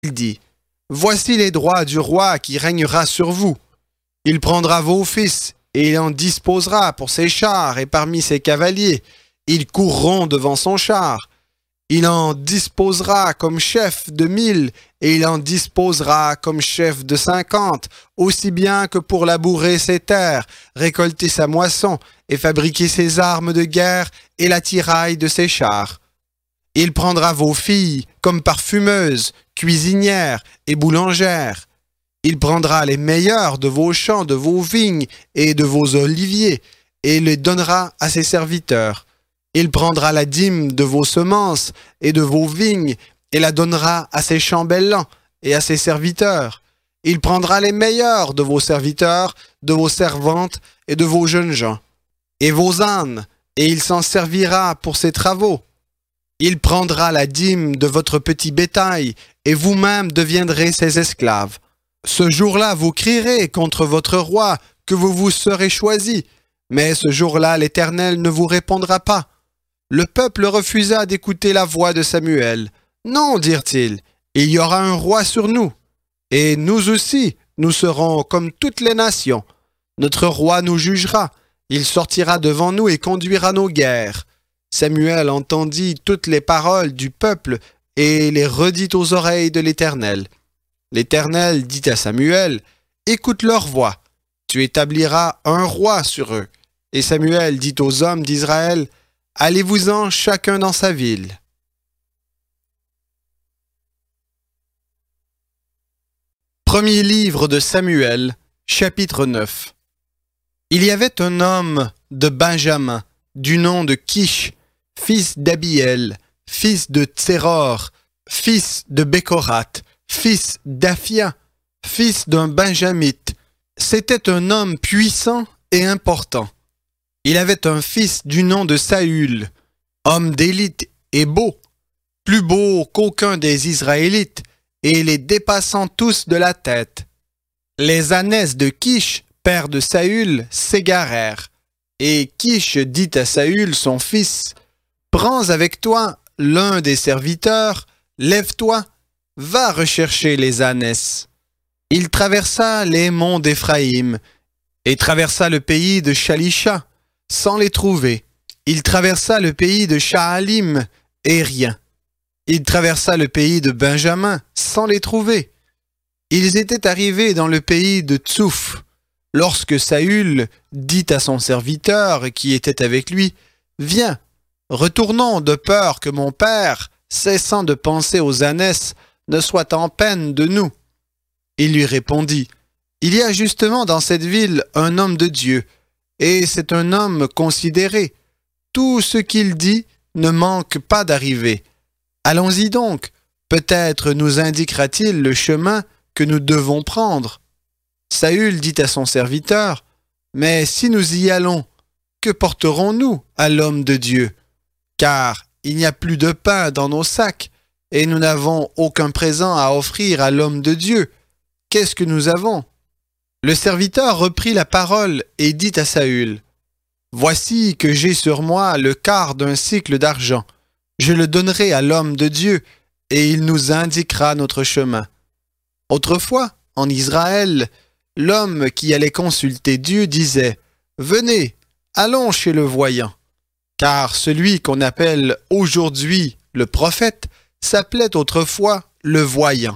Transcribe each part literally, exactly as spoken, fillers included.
Il dit, « Voici les droits du roi qui régnera sur vous. Il prendra vos fils et il en disposera pour ses chars et parmi ses cavaliers. Ils courront devant son char. Il en disposera comme chef de mille et il en disposera comme chef de cinquante, aussi bien que pour labourer ses terres, récolter sa moisson et fabriquer ses armes de guerre et l'attirail de ses chars. Il prendra vos filles comme parfumeuses, cuisinières et boulangères. Il prendra les meilleurs de vos champs, de vos vignes et de vos oliviers et les donnera à ses serviteurs. Il prendra la dîme de vos semences et de vos vignes et la donnera à ses chambellans et à ses serviteurs. Il prendra les meilleurs de vos serviteurs, de vos servantes et de vos jeunes gens, et vos ânes, et il s'en servira pour ses travaux. Il prendra la dîme de votre petit bétail, et vous-même deviendrez ses esclaves. Ce jour-là, vous crierez contre votre roi que vous vous serez choisi, mais ce jour-là, l'Éternel ne vous répondra pas. Le peuple refusa d'écouter la voix de Samuel. « Non, dirent-ils, il y aura un roi sur nous, et nous aussi, nous serons comme toutes les nations. Notre roi nous jugera, il sortira devant nous et conduira nos guerres. » Samuel entendit toutes les paroles du peuple et les redit aux oreilles de l'Éternel. L'Éternel dit à Samuel, « Écoute leur voix, tu établiras un roi sur eux. » Et Samuel dit aux hommes d'Israël, « Allez-vous-en chacun dans sa ville. » Premier livre de Samuel, chapitre neuf. Il y avait un homme de Benjamin, du nom de Kish, fils d'Abiel, fils de Tséror, fils de Bécorath, fils d'Aphia, fils d'un Benjamite. C'était un homme puissant et important. Il avait un fils du nom de Saül, homme d'élite et beau, plus beau qu'aucun des Israélites, et les dépassant tous de la tête. Les ânesses de Kish, père de Saül, s'égarèrent, et Kish dit à Saül son fils, « Prends avec toi l'un des serviteurs, lève-toi, va rechercher les ânesses. » Il traversa les monts d'Éphraïm, et traversa le pays de Shalisha, sans les trouver. Il traversa le pays de Shaalim, et rien. Il traversa le pays de Benjamin, sans les trouver. Ils étaient arrivés dans le pays de Tsouf, lorsque Saül dit à son serviteur qui était avec lui, « Viens, retournons de peur que mon père, cessant de penser aux ânesses, ne soit en peine de nous. » Il lui répondit, « Il y a justement dans cette ville un homme de Dieu, et c'est un homme considéré. Tout ce qu'il dit ne manque pas d'arriver. Allons-y donc, peut-être nous indiquera-t-il le chemin que nous devons prendre. » Saül dit à son serviteur, « Mais si nous y allons, que porterons-nous à l'homme de Dieu? Car il n'y a plus de pain dans nos sacs, et nous n'avons aucun présent à offrir à l'homme de Dieu. Qu'est-ce que nous avons? » Le serviteur reprit la parole et dit à Saül, « Voici que j'ai sur moi le quart d'un sicle d'argent. Je le donnerai à l'homme de Dieu, et il nous indiquera notre chemin. » Autrefois, en Israël, l'homme qui allait consulter Dieu disait, « Venez, allons chez le voyant. » Car celui qu'on appelle aujourd'hui le prophète s'appelait autrefois le voyant.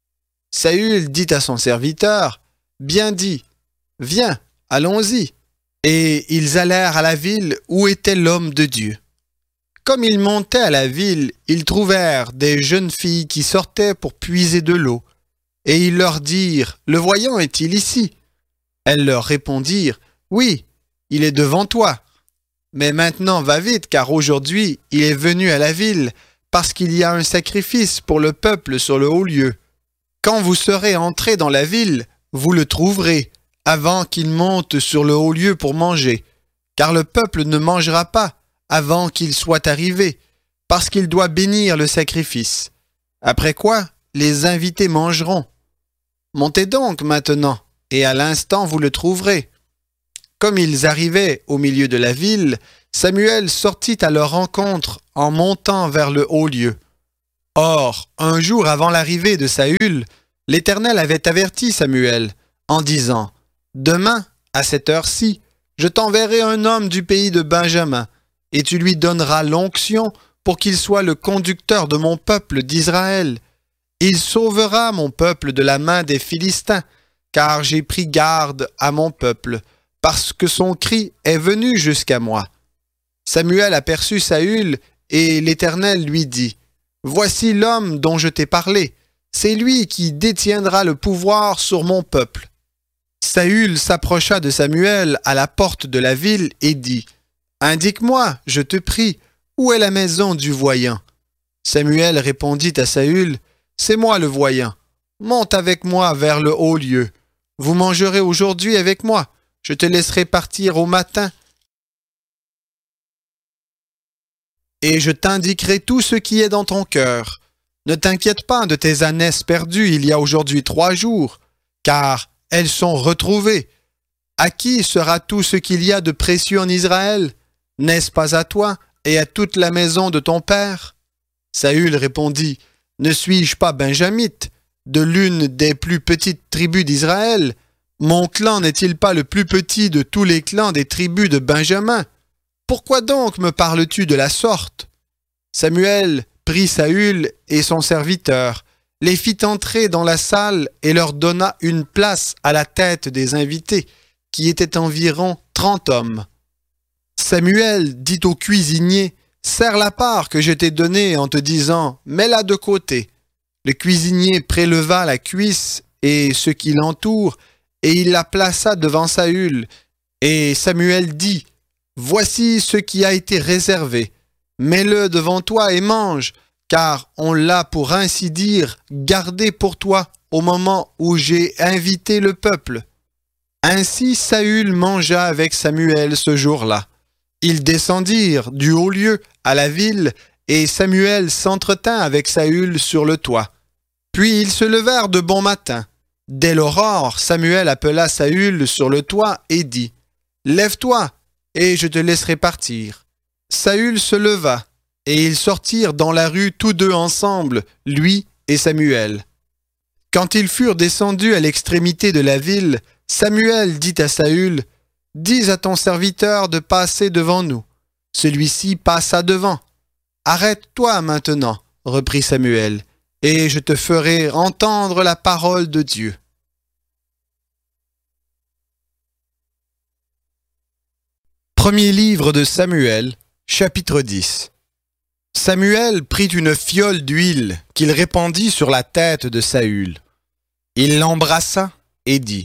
Saül dit à son serviteur, « Bien dit, viens, allons-y. » Et ils allèrent à la ville où était l'homme de Dieu. Comme ils montaient à la ville, ils trouvèrent des jeunes filles qui sortaient pour puiser de l'eau. Et ils leur dirent, « Le voyant est-il ici? » Elles leur répondirent, « Oui, il est devant toi. Mais maintenant va vite, car aujourd'hui il est venu à la ville, parce qu'il y a un sacrifice pour le peuple sur le haut lieu. Quand vous serez entrés dans la ville, vous le trouverez, avant qu'il monte sur le haut lieu pour manger, car le peuple ne mangera pas avant qu'il soit arrivé, parce qu'il doit bénir le sacrifice. Après quoi, les invités mangeront. Montez donc maintenant, et à l'instant vous le trouverez. » Comme ils arrivaient au milieu de la ville, Samuel sortit à leur rencontre en montant vers le haut lieu. Or, un jour avant l'arrivée de Saül, l'Éternel avait averti Samuel en disant « Demain, à cette heure-ci, je t'enverrai un homme du pays de Benjamin, et tu lui donneras l'onction pour qu'il soit le conducteur de mon peuple d'Israël. Il sauvera mon peuple de la main des Philistins, car j'ai pris garde à mon peuple, parce que son cri est venu jusqu'à moi. » Samuel aperçut Saül, et l'Éternel lui dit « Voici l'homme dont je t'ai parlé, c'est lui qui détiendra le pouvoir sur mon peuple. » Saül s'approcha de Samuel à la porte de la ville et dit « Indique-moi, je te prie, où est la maison du voyant ?» Samuel répondit à Saül « C'est moi le voyant. Monte avec moi vers le haut lieu. Vous mangerez aujourd'hui avec moi. Je te laisserai partir au matin et je t'indiquerai tout ce qui est dans ton cœur. Ne t'inquiète pas de tes ânesses perdues il y a aujourd'hui trois jours, car elles sont retrouvées. À qui sera tout ce qu'il y a de précieux en Israël? N'est-ce pas à toi et à toute la maison de ton père? » Saül répondit, « Ne suis-je pas benjamite, de l'une des plus petites tribus d'Israël? Mon clan n'est-il pas le plus petit de tous les clans des tribus de Benjamin? Pourquoi donc me parles-tu de la sorte? » Samuel prit Saül et son serviteur, les fit entrer dans la salle et leur donna une place à la tête des invités, qui étaient environ trente hommes. Samuel dit au cuisinier, « Serre la part que je t'ai donnée en te disant, mets-la de côté. » Le cuisinier préleva la cuisse et ce qui l'entoure, et il la plaça devant Saül. Et Samuel dit, « Voici ce qui a été réservé. Mets-le devant toi et mange, car on l'a pour ainsi dire gardé pour toi au moment où j'ai invité le peuple. » Ainsi Saül mangea avec Samuel ce jour-là. Ils descendirent du haut lieu à la ville, et Samuel s'entretint avec Saül sur le toit. Puis ils se levèrent de bon matin. Dès l'aurore, Samuel appela Saül sur le toit et dit, « Lève-toi, et je te laisserai partir. » Saül se leva, et ils sortirent dans la rue tous deux ensemble, lui et Samuel. Quand ils furent descendus à l'extrémité de la ville, Samuel dit à Saül, « Dis à ton serviteur de passer devant nous. » Celui-ci passa devant. « Arrête-toi maintenant, reprit Samuel, et je te ferai entendre la parole de Dieu. » Premier livre de Samuel, chapitre dix. Samuel prit une fiole d'huile qu'il répandit sur la tête de Saül. Il l'embrassa et dit,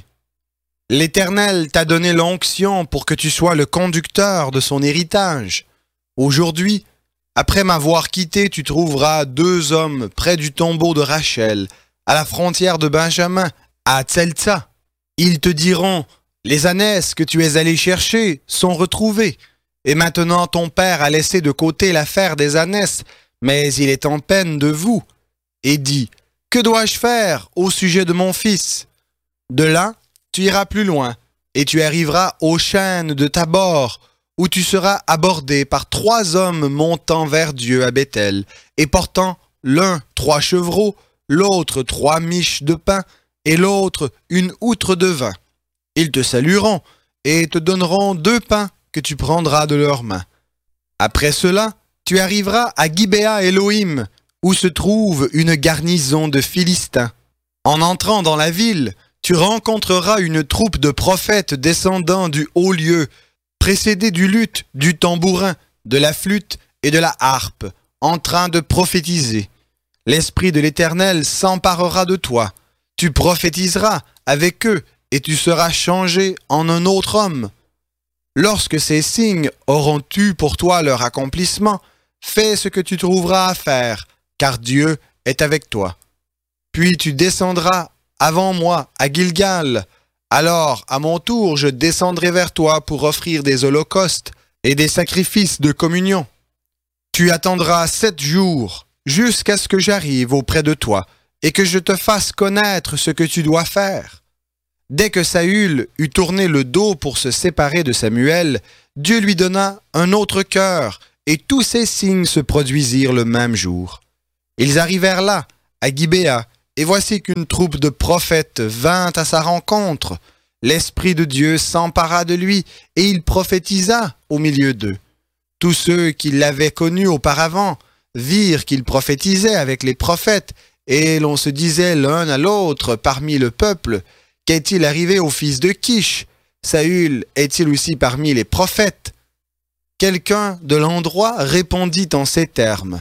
« L'Éternel t'a donné l'onction pour que tu sois le conducteur de son héritage. Aujourd'hui, après m'avoir quitté, tu trouveras deux hommes près du tombeau de Rachel, à la frontière de Benjamin, à Tseltsa. Ils te diront, « Les ânesses que tu es allé chercher sont retrouvées, et maintenant ton père a laissé de côté l'affaire des ânesses, mais il est en peine de vous. » Et dit, « Que dois-je faire au sujet de mon fils? » De là, tu iras plus loin, et tu arriveras aux chênes de Tabor, où tu seras abordé par trois hommes montant vers Dieu à Béthel, et portant l'un trois chevreaux, l'autre trois miches de pain, et l'autre une outre de vin. Ils te salueront, et te donneront deux pains que tu prendras de leurs mains. Après cela, tu arriveras à Gibéa Elohim, où se trouve une garnison de Philistins. En entrant dans la ville, tu rencontreras une troupe de prophètes descendant du haut lieu, précédés du luth, du tambourin, de la flûte et de la harpe, en train de prophétiser. L'Esprit de l'Éternel s'emparera de toi. Tu prophétiseras avec eux et tu seras changé en un autre homme. Lorsque ces signes auront eu pour toi leur accomplissement, fais ce que tu trouveras à faire, car Dieu est avec toi. Puis tu descendras avant moi à Gilgal. Alors, à mon tour, je descendrai vers toi pour offrir des holocaustes et des sacrifices de communion. Tu attendras sept jours, jusqu'à ce que j'arrive auprès de toi, et que je te fasse connaître ce que tu dois faire. » Dès que Saül eut tourné le dos pour se séparer de Samuel, Dieu lui donna un autre cœur, et tous ces signes se produisirent le même jour. Ils arrivèrent là, à Gibéa, et voici qu'une troupe de prophètes vint à sa rencontre. L'Esprit de Dieu s'empara de lui, et il prophétisa au milieu d'eux. Tous ceux qui l'avaient connu auparavant virent qu'il prophétisait avec les prophètes, et l'on se disait l'un à l'autre parmi le peuple, « Qu'est-il arrivé au fils de Kish? Saül est-il aussi parmi les prophètes ?» Quelqu'un de l'endroit répondit en ces termes,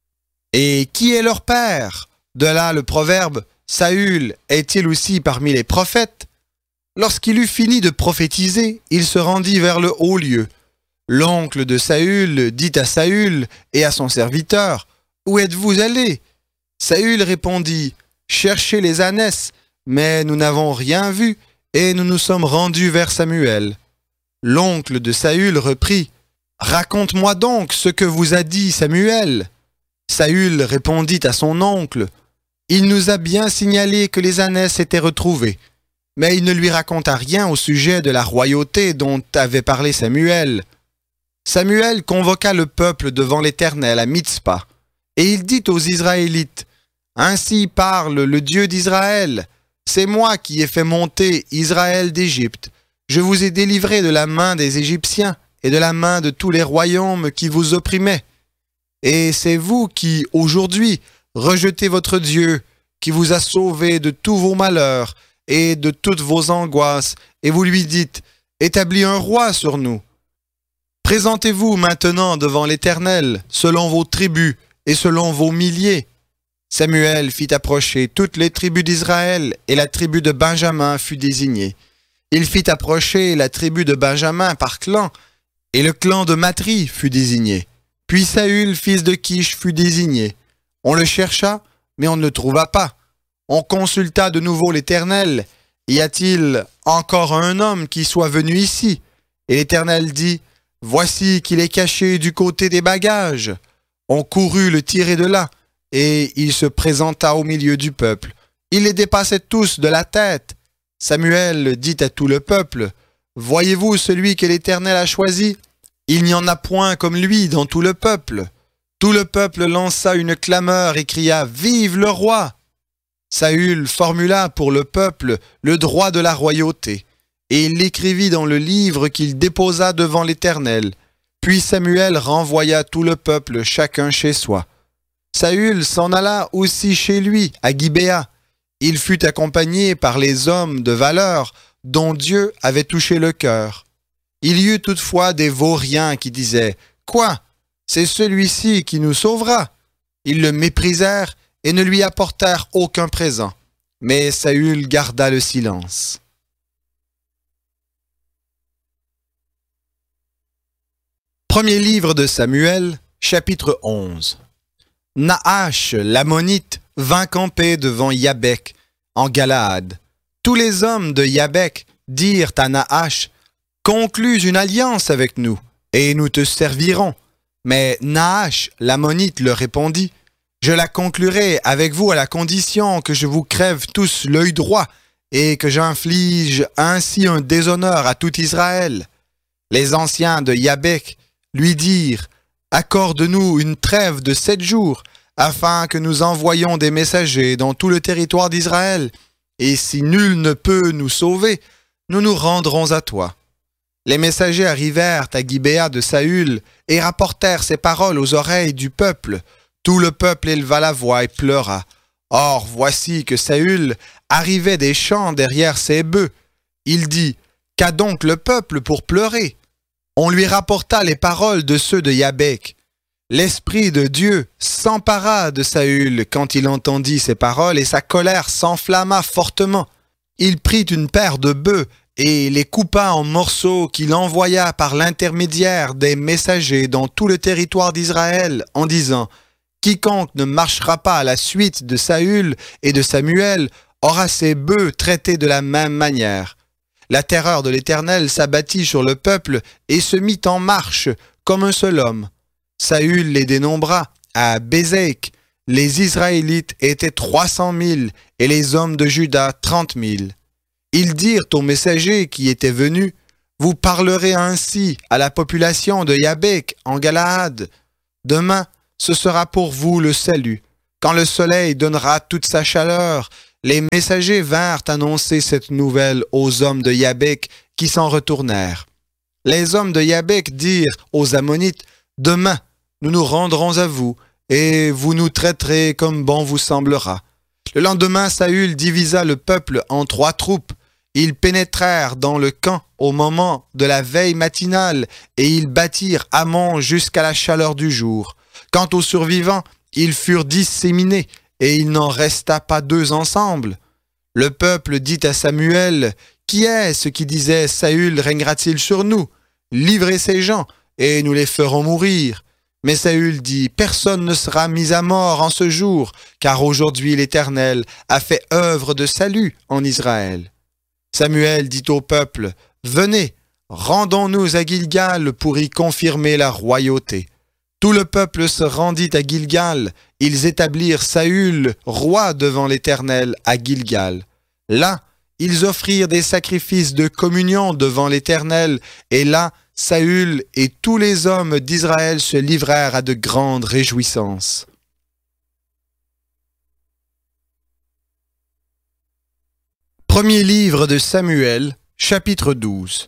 « Et qui est leur père ?» De là le proverbe, « Saül est-il aussi parmi les prophètes ?» Lorsqu'il eut fini de prophétiser, il se rendit vers le haut lieu. L'oncle de Saül dit à Saül et à son serviteur, « Où êtes-vous allés ?» Saül répondit, « Cherchez les ânesses, mais nous n'avons rien vu, et nous nous sommes rendus vers Samuel. » L'oncle de Saül reprit, « Raconte-moi donc ce que vous a dit Samuel. » Saül répondit à son oncle, « Il nous a bien signalé que les ânesses étaient retrouvées. » Mais il ne lui raconta rien au sujet de la royauté dont avait parlé Samuel. Samuel convoqua le peuple devant l'Éternel à Mitzpa, et il dit aux Israélites, « Ainsi parle le Dieu d'Israël. C'est moi qui ai fait monter Israël d'Égypte. Je vous ai délivré de la main des Égyptiens et de la main de tous les royaumes qui vous opprimaient. Et c'est vous qui, aujourd'hui, rejetez votre Dieu, qui vous a sauvé de tous vos malheurs et de toutes vos angoisses, et vous lui dites, « Établis un roi sur nous. » Présentez-vous maintenant devant l'Éternel, selon vos tribus et selon vos milliers. Samuel fit approcher toutes les tribus d'Israël, et la tribu de Benjamin fut désignée. Il fit approcher la tribu de Benjamin par clan, et le clan de Matri fut désigné. Puis Saül, fils de Kish, fut désigné. On le chercha, mais on ne le trouva pas. On consulta de nouveau l'Éternel. Y a-t-il encore un homme qui soit venu ici? Et l'Éternel dit, « Voici qu'il est caché du côté des bagages. » On courut le tirer de là, et il se présenta au milieu du peuple. Il les dépassait tous de la tête. Samuel dit à tout le peuple, « Voyez-vous celui que l'Éternel a choisi? Il n'y en a point comme lui dans tout le peuple. » Tout le peuple lança une clameur et cria, « Vive le roi !» Saül formula pour le peuple le droit de la royauté, et il l'écrivit dans le livre qu'il déposa devant l'Éternel. Puis Samuel renvoya tout le peuple chacun chez soi. Saül s'en alla aussi chez lui, à Gibéa. Il fut accompagné par les hommes de valeur dont Dieu avait touché le cœur. Il y eut toutefois des vauriens qui disaient, « Quoi? C'est celui-ci qui nous sauvera. » Ils le méprisèrent et ne lui apportèrent aucun présent. Mais Saül garda le silence. Premier livre de Samuel, chapitre onze. Naash, l'ammonite, vint camper devant Yabek, en Galaad. Tous les hommes de Yabek dirent à Naash, « Conclus une alliance avec nous, et nous te servirons. » Mais Naash, l'ammonite, leur répondit, « Je la conclurai avec vous à la condition que je vous crève tous l'œil droit, et que j'inflige ainsi un déshonneur à tout Israël. » Les anciens de Yabek lui dirent, « Accorde-nous une trêve de sept jours, afin que nous envoyions des messagers dans tout le territoire d'Israël, et si nul ne peut nous sauver, nous nous rendrons à toi. » Les messagers arrivèrent à Gibéa de Saül et rapportèrent ces paroles aux oreilles du peuple. Tout le peuple éleva la voix et pleura. Or, voici que Saül arrivait des champs derrière ses bœufs. Il dit, « Qu'a donc le peuple pour pleurer ?» On lui rapporta les paroles de ceux de Yabek. L'Esprit de Dieu s'empara de Saül quand il entendit ces paroles et sa colère s'enflamma fortement. Il prit une paire de bœufs et les coupa en morceaux qu'il envoya par l'intermédiaire des messagers dans tout le territoire d'Israël en disant « Quiconque ne marchera pas à la suite de Saül et de Samuel aura ses bœufs traités de la même manière. » La terreur de l'Éternel s'abattit sur le peuple et se mit en marche comme un seul homme. Saül les dénombra à Bézek. Les Israélites étaient trois cent mille et les hommes de Juda trente mille. Ils dirent aux messagers qui étaient venus, « Vous parlerez ainsi à la population de Yabek en Galaad. Demain, ce sera pour vous le salut. Quand le soleil donnera toute sa chaleur, les messagers vinrent annoncer cette nouvelle aux hommes de Yabek qui s'en retournèrent. Les hommes de Yabek dirent aux Ammonites, « Demain, nous nous rendrons à vous, et vous nous traiterez comme bon vous semblera. » Le lendemain, Saül divisa le peuple en trois troupes. Ils pénétrèrent dans le camp au moment de la veille matinale, et ils battirent Ammon jusqu'à la chaleur du jour. Quant aux survivants, ils furent disséminés, et il n'en resta pas deux ensemble. Le peuple dit à Samuel, « Qui est-ce qui disait, Saül régnera-t-il sur nous? Livrez ces gens, et nous les ferons mourir. » Mais Saül dit, « Personne ne sera mis à mort en ce jour, car aujourd'hui l'Éternel a fait œuvre de salut en Israël. » Samuel dit au peuple, « Venez, rendons-nous à Gilgal pour y confirmer la royauté. » Tout le peuple se rendit à Gilgal. Ils établirent Saül roi devant l'Éternel à Gilgal. Là, ils offrirent des sacrifices de communion devant l'Éternel, et là, Saül et tous les hommes d'Israël se livrèrent à de grandes réjouissances. Premier livre de Samuel, chapitre douze.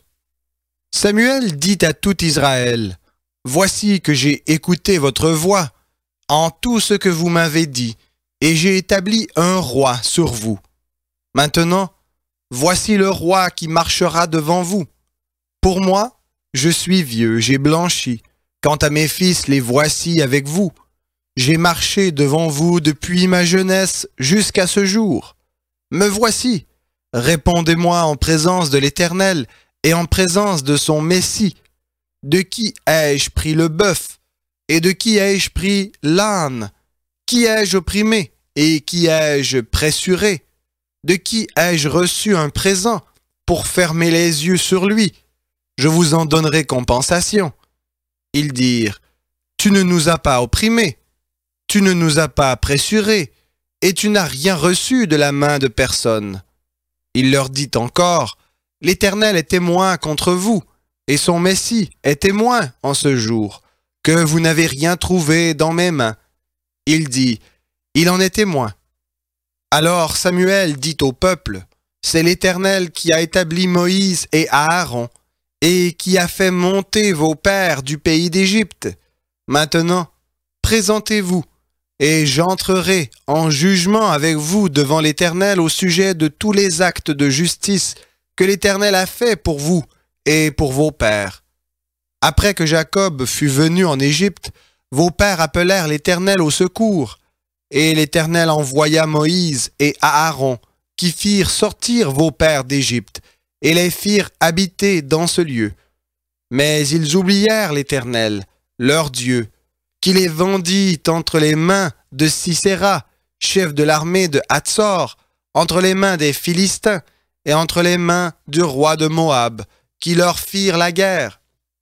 Samuel dit à tout Israël, « Voici que j'ai écouté votre voix en tout ce que vous m'avez dit, et j'ai établi un roi sur vous. Maintenant, voici le roi qui marchera devant vous. Pour moi, je suis vieux, j'ai blanchi. Quant à mes fils, les voici avec vous. J'ai marché devant vous depuis ma jeunesse jusqu'à ce jour. Me voici. Répondez-moi en présence de l'Éternel et en présence de son Messie. De qui ai-je pris le bœuf? Et de qui ai-je pris l'âne? Qui ai-je opprimé? Et qui ai-je pressuré? De qui ai-je reçu un présent pour fermer les yeux sur lui? Je vous en donnerai compensation. » Ils dirent, « Tu ne nous as pas opprimés, tu ne nous as pas pressurés, et tu n'as rien reçu de la main de personne. » Il leur dit encore, « L'Éternel est témoin contre vous, et son Messie est témoin en ce jour, que vous n'avez rien trouvé dans mes mains. » Il dit, « Il en est témoin. » Alors Samuel dit au peuple, « C'est l'Éternel qui a établi Moïse et Aaron, et qui a fait monter vos pères du pays d'Égypte. Maintenant, présentez-vous, et j'entrerai en jugement avec vous devant l'Éternel au sujet de tous les actes de justice que l'Éternel a fait pour vous et pour vos pères. Après que Jacob fut venu en Égypte, vos pères appelèrent l'Éternel au secours, et l'Éternel envoya Moïse et Aaron, qui firent sortir vos pères d'Égypte, et les firent habiter dans ce lieu. Mais ils oublièrent l'Éternel, leur Dieu, qui les vendit entre les mains de Sisera, chef de l'armée de Hatzor, entre les mains des Philistins et entre les mains du roi de Moab, qui leur firent la guerre.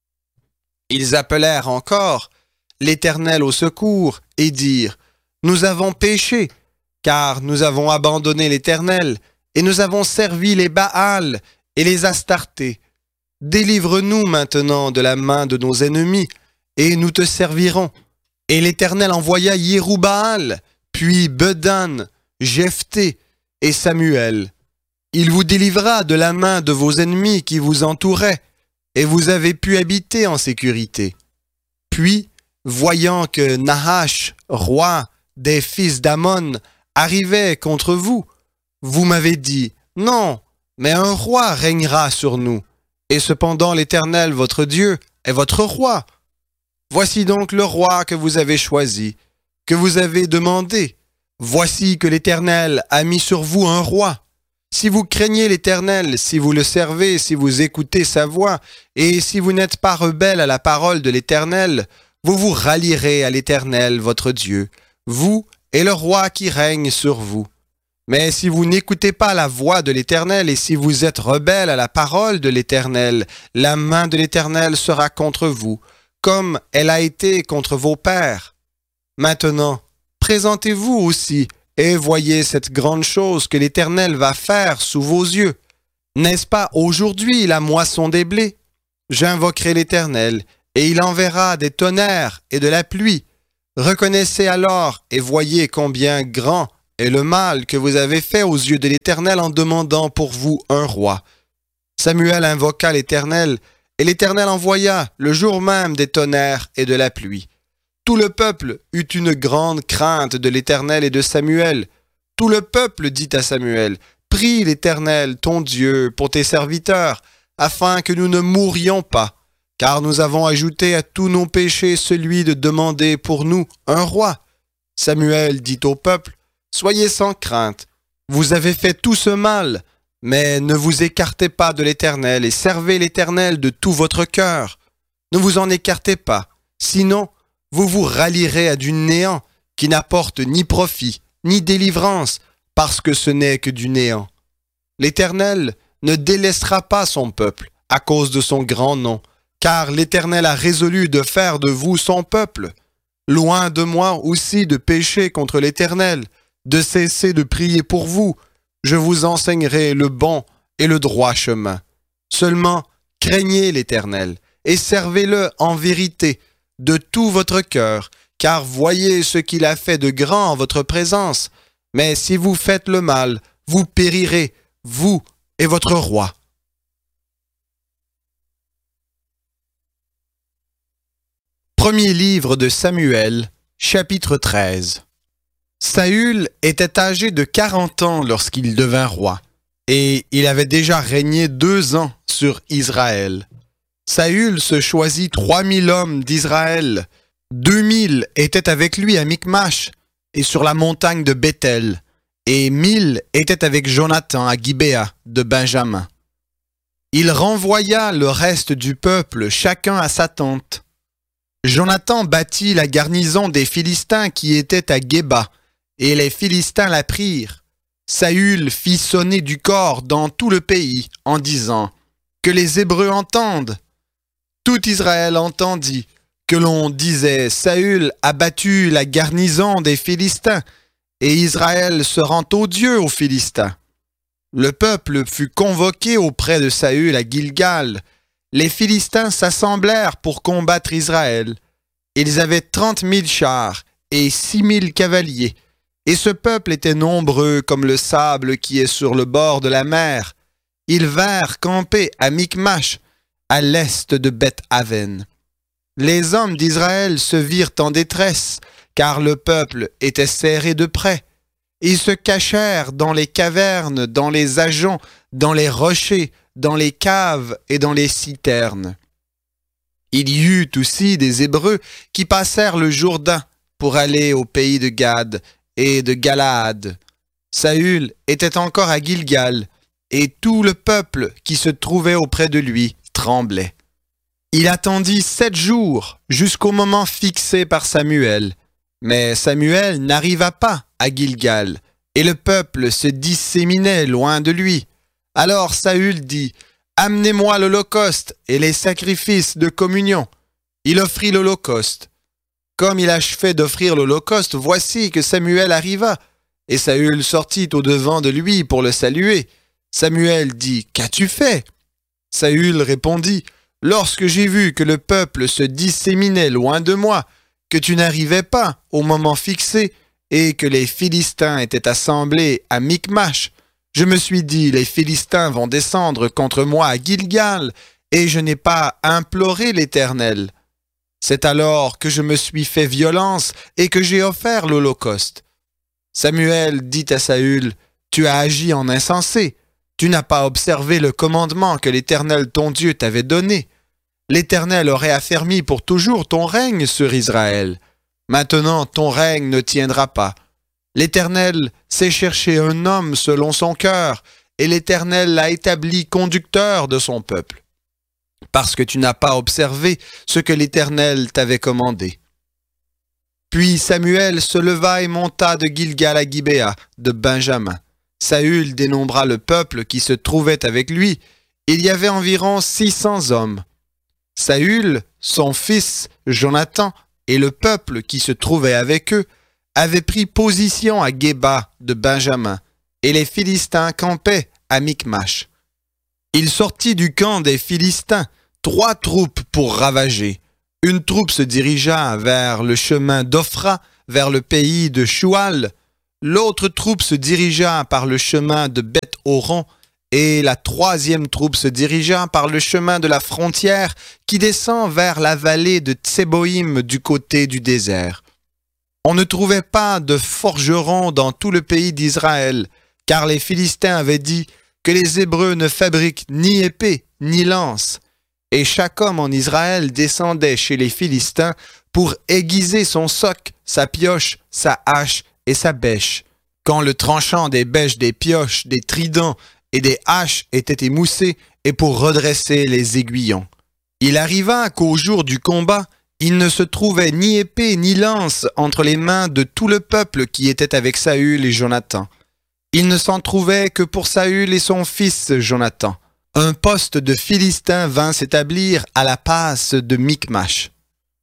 Ils appelèrent encore l'Éternel au secours et dirent, « Nous avons péché, car nous avons abandonné l'Éternel, et nous avons servi les Baals et les Astartés. Délivre-nous maintenant de la main de nos ennemis, et nous te servirons. » Et l'Éternel envoya Yérubbaal, puis Bedan, Jephthé et Samuel. Il vous délivra de la main de vos ennemis qui vous entouraient, et vous avez pu habiter en sécurité. Puis, voyant que Nahash, roi des fils d'Ammon, arrivait contre vous, vous m'avez dit, « Non, mais un roi régnera sur nous, et cependant l'Éternel, votre Dieu, est votre roi. Voici donc le roi que vous avez choisi, que vous avez demandé. Voici que l'Éternel a mis sur vous un roi. Si vous craignez l'Éternel, si vous le servez, si vous écoutez sa voix, et si vous n'êtes pas rebelle à la parole de l'Éternel, vous vous rallierez à l'Éternel, votre Dieu, vous et le roi qui règne sur vous. Mais si vous n'écoutez pas la voix de l'Éternel, et si vous êtes rebelle à la parole de l'Éternel, la main de l'Éternel sera contre vous, comme elle a été contre vos pères. Maintenant, présentez-vous aussi, et voyez cette grande chose que l'Éternel va faire sous vos yeux. N'est-ce pas aujourd'hui la moisson des blés? J'invoquerai l'Éternel, et il enverra des tonnerres et de la pluie. Reconnaissez alors et voyez combien grand est le mal que vous avez fait aux yeux de l'Éternel en demandant pour vous un roi. » Samuel invoqua l'Éternel, et l'Éternel envoya le jour même des tonnerres et de la pluie. Tout le peuple eut une grande crainte de l'Éternel et de Samuel. Tout le peuple dit à Samuel, « Prie l'Éternel, ton Dieu, pour tes serviteurs, afin que nous ne mourions pas, car nous avons ajouté à tous nos péchés celui de demander pour nous un roi. » Samuel dit au peuple, « Soyez sans crainte, vous avez fait tout ce mal, mais ne vous écartez pas de l'Éternel et servez l'Éternel de tout votre cœur. Ne vous en écartez pas, sinon vous vous rallierez à du néant qui n'apporte ni profit, ni délivrance, parce que ce n'est que du néant. L'Éternel ne délaissera pas son peuple à cause de son grand nom, car l'Éternel a résolu de faire de vous son peuple. Loin de moi aussi de pécher contre l'Éternel, de cesser de prier pour vous. Je vous enseignerai le bon et le droit chemin. Seulement, craignez l'Éternel et servez-le en vérité de tout votre cœur, car voyez ce qu'il a fait de grand en votre présence. Mais si vous faites le mal, vous périrez, vous et votre roi. Premier livre de Samuel, chapitre treize. Saül était âgé de quarante ans lorsqu'il devint roi, et il avait déjà régné deux ans sur Israël. Saül se choisit trois mille hommes d'Israël. Deux mille étaient avec lui à Michmash et sur la montagne de Béthel, et mille étaient avec Jonathan à Gibéa de Benjamin. Il renvoya le reste du peuple, chacun à sa tente. Jonathan bâtit la garnison des Philistins qui étaient à Géba, et les Philistins la prirent. Saül fit sonner du cor dans tout le pays en disant « Que les Hébreux entendent !» Tout Israël entendit que l'on disait « Saül a battu la garnison des Philistins, et Israël se rend odieux aux Philistins. » Le peuple fut convoqué auprès de Saül à Gilgal. Les Philistins s'assemblèrent pour combattre Israël. Ils avaient trente mille chars et six mille cavaliers, et ce peuple était nombreux comme le sable qui est sur le bord de la mer. Ils vinrent camper à Michmash, à l'est de Beth-Aven. Les hommes d'Israël se virent en détresse, car le peuple était serré de près. Ils se cachèrent dans les cavernes, dans les ajoncs, dans les rochers, dans les caves et dans les citernes. Il y eut aussi des Hébreux qui passèrent le Jourdain pour aller au pays de Gad et de Galaad. Saül était encore à Gilgal, et tout le peuple qui se trouvait auprès de lui tremblait. Il attendit sept jours jusqu'au moment fixé par Samuel, mais Samuel n'arriva pas à Gilgal, et le peuple se disséminait loin de lui. Alors Saül dit, « Amenez-moi l'holocauste et les sacrifices de communion. » Il offrit l'holocauste. Comme il achevait d'offrir l'holocauste, voici que Samuel arriva, et Saül sortit au-devant de lui pour le saluer. Samuel dit, « Qu'as-tu fait » Saül répondit, « Lorsque j'ai vu que le peuple se disséminait loin de moi, que tu n'arrivais pas au moment fixé, et que les Philistins étaient assemblés à Michmash, je me suis dit, les Philistins vont descendre contre moi à Gilgal, et je n'ai pas imploré l'Éternel. C'est alors que je me suis fait violence et que j'ai offert l'holocauste. » Samuel dit à Saül, « Tu as agi en insensé. Tu n'as pas observé le commandement que l'Éternel ton Dieu t'avait donné. L'Éternel aurait affermi pour toujours ton règne sur Israël. Maintenant ton règne ne tiendra pas. L'Éternel sait chercher un homme selon son cœur, et l'Éternel l'a établi conducteur de son peuple, parce que tu n'as pas observé ce que l'Éternel t'avait commandé. » Puis Samuel se leva et monta de Gilgal à Gibéa de Benjamin. Saül dénombra le peuple qui se trouvait avec lui. Il y avait environ six cents hommes. Saül, son fils Jonathan et le peuple qui se trouvait avec eux avaient pris position à Géba de Benjamin, et les Philistins campaient à Michmash. Il sortit du camp des Philistins trois troupes pour ravager. Une troupe se dirigea vers le chemin d'Ophra, vers le pays de Choual. L'autre troupe se dirigea par le chemin de Beth-Horon, et la troisième troupe se dirigea par le chemin de la frontière qui descend vers la vallée de Tseboïm du côté du désert. On ne trouvait pas de forgerons dans tout le pays d'Israël, car les Philistins avaient dit que les Hébreux ne fabriquent ni épée ni lance. Et chaque homme en Israël descendait chez les Philistins pour aiguiser son soc, sa pioche, sa hache et sa bêche. Quand le tranchant des bêches, des pioches, des tridents et des haches était émoussé, et pour redresser les aiguillons. Il arriva qu'au jour du combat, il ne se trouvait ni épée ni lance entre les mains de tout le peuple qui était avec Saül et Jonathan. Il ne s'en trouvait que pour Saül et son fils Jonathan. Un poste de Philistin vint s'établir à la passe de Michmash.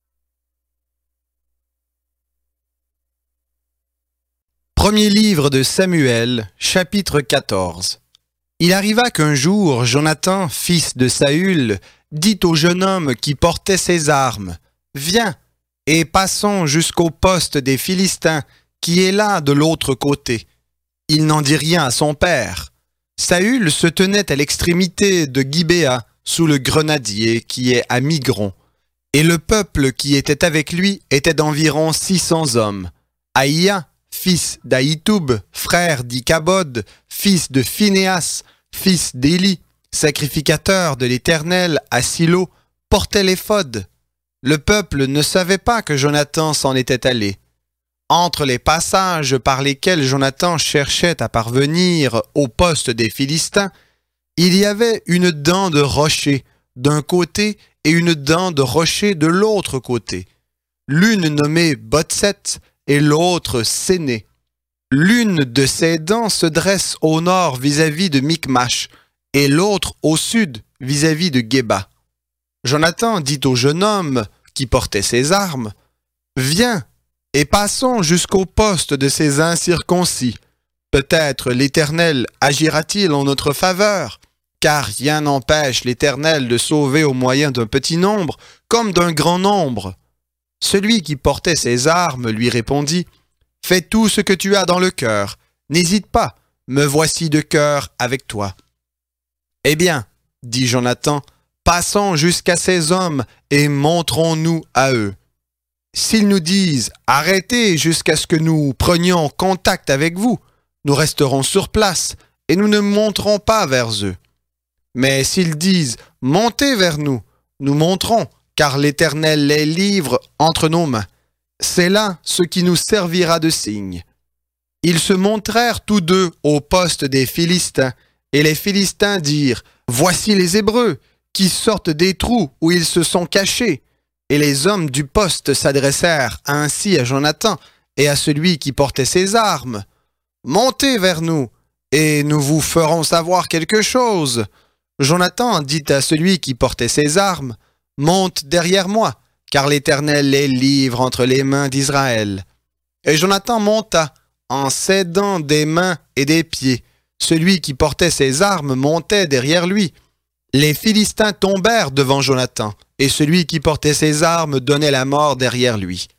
Premier livre de Samuel, chapitre quatorze. Il arriva qu'un jour, Jonathan, fils de Saül, dit au jeune homme qui portait ses armes, « Viens, et passons jusqu'au poste des Philistins, qui est là de l'autre côté. » Il n'en dit rien à son père. Saül se tenait à l'extrémité de Gibéa, sous le grenadier qui est à Migron, et le peuple qui était avec lui était d'environ six cents hommes. Aïa, fils d'Ahitoub, frère d'Ikabod, fils de Phinéas, fils d'Éli, sacrificateur de l'Éternel à Silo, portait l'éphod. Le peuple ne savait pas que Jonathan s'en était allé. Entre les passages par lesquels Jonathan cherchait à parvenir au poste des Philistins, il y avait une dent de rocher d'un côté et une dent de rocher de l'autre côté, l'une nommée Botset et l'autre Séné. L'une de ces dents se dresse au nord vis-à-vis de Michmash, et l'autre au sud vis-à-vis de Géba. Jonathan dit au jeune homme qui portait ses armes, « Viens, et passons jusqu'au poste de ces incirconcis. Peut-être l'Éternel agira-t-il en notre faveur, car rien n'empêche l'Éternel de sauver au moyen d'un petit nombre comme d'un grand nombre. » Celui qui portait ses armes lui répondit, « Fais tout ce que tu as dans le cœur, n'hésite pas, me voici de cœur avec toi. » « Eh bien, dit Jonathan, passons jusqu'à ces hommes et montrons-nous à eux. S'ils nous disent « Arrêtez jusqu'à ce que nous prenions contact avec vous », nous resterons sur place et nous ne monterons pas vers eux. Mais s'ils disent « Montez vers nous », nous monterons, car l'Éternel les livre entre nos mains. C'est là ce qui nous servira de signe. Ils se montrèrent tous deux au poste des Philistins, et les Philistins dirent « Voici les Hébreux, qui sortent des trous où ils se sont cachés. » Et les hommes du poste s'adressèrent ainsi à Jonathan et à celui qui portait ses armes. « Montez vers nous, et nous vous ferons savoir quelque chose. » Jonathan dit à celui qui portait ses armes, « Monte derrière moi, car l'Éternel les livre entre les mains d'Israël. » Et Jonathan monta, en s'aidant des mains et des pieds. Celui qui portait ses armes montait derrière lui. Les Philistins tombèrent devant Jonathan, et celui qui portait ses armes donnait la mort derrière lui.